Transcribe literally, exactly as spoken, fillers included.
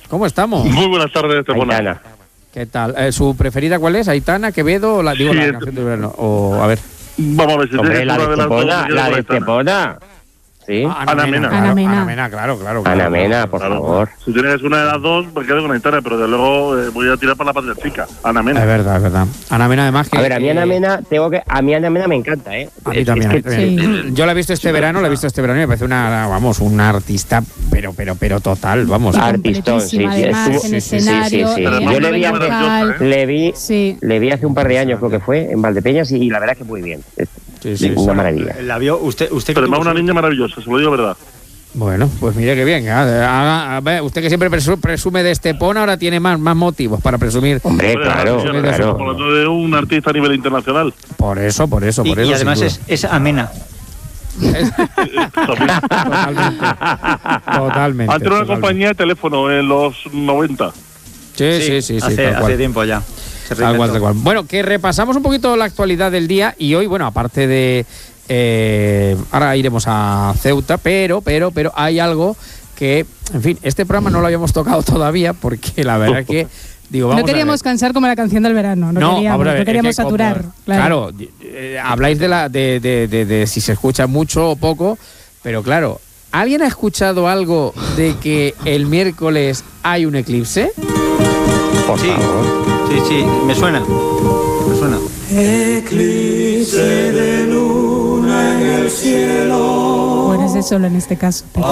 ¿Cómo estamos? Muy buenas tardes, Estepona. ¿Qué tal? Eh, ¿Su preferida cuál es? ¿Aitana, Quevedo o la, digo, Sí, la es- canción de verano? O, a ver. Vamos a ver si Hombre, tienes la un de adelanto, Estepona, si quieres, la con de Aitana. Estepona. Sí. Ana Mena. Claro, Ana Mena. Ana Mena, claro, claro. claro, Ana Mena, por Claro. favor. Si tienes una de las dos, me quedo con Aitana, pero desde luego eh, voy a tirar para la patria chica. Ana Es Mena. verdad, es verdad. Ana Mena, además que... A ver, a mí Ana eh, Mena, tengo que, a mí Ana Mena me encanta, ¿eh? A mí Es- también. es que- a mí también. Sí. Yo la he visto este verano, la he visto este verano y me parece una, vamos, una artista, pero, pero, pero total, vamos. Sí, Artistón, sí, sí, completísima, además, estuvo- en sí, sí, escenario, sí, sí. eh, Pero a Yo le nivel vi hace- vocal. ¿eh? Le vi, Sí. le vi hace un par de años, creo que fue, en Valdepeñas, y la verdad es que muy bien. Es Sí, sí, una sí. maravilla. La vio usted, usted Pero que además tuvo una su- niña maravillosa, se lo digo verdad. Bueno, pues mire qué bien. Haga- a ver, usted que siempre presu- presume de Estepona, ahora tiene más, más motivos para presumir. Hombre, Hombre, claro, Ana Mena, claro. Estamos hablando de un artista a nivel internacional. Por eso, por eso, Y, por eso. y sin además duda. es, es amena. Es- También. totalmente. Totalmente. Antes era una totalmente. compañía de teléfono en los noventa. Sí, sí, sí, sí. hace, tal cual. hace tiempo ya. Se Tal cual, reinventó. tal cual. Bueno, que repasamos un poquito la actualidad del día y hoy, bueno, aparte de... eh, ahora iremos a Ceuta, pero, pero, pero hay algo que, en fin, este programa no lo habíamos tocado todavía porque la verdad es que, digo, vamos No queríamos a ver. cansar como la canción del verano, no, queríamos, vamos a ver, no queríamos es que como- saturar. Claro, eh, habláis de, la, de, de, de, de si se escucha mucho o poco, pero claro, ¿alguien ha escuchado algo de que el miércoles hay un eclipse? por Sí. favor. Sí, sí, me suena. Me suena. Bueno, es de solo en este caso. pero-